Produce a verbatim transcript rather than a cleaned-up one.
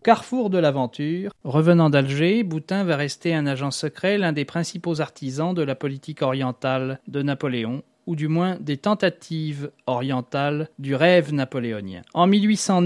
carrefour de l'aventure. Revenant d'Alger, Boutin va rester un agent secret, l'un des principaux artisans de la politique orientale de Napoléon, ou du moins des tentatives orientales du rêve napoléonien. En mille huit cent